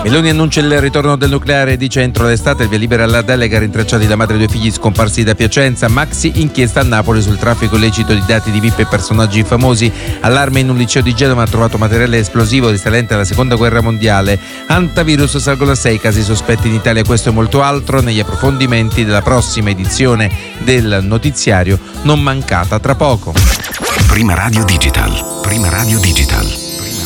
Meloni annuncia il ritorno del nucleare di centro all'estate, il via libera alla delega, rintracciati la madre e 2 figli scomparsi da Piacenza, maxi inchiesta a Napoli sul traffico illecito di dati di VIP e personaggi famosi, allarme in un liceo di Genova, ha trovato materiale esplosivo risalente alla seconda guerra mondiale, antivirus salgono a 6 casi sospetti in Italia, questo e molto altro negli approfondimenti della prossima edizione del notiziario, non mancata tra poco. Prima Radio Digital.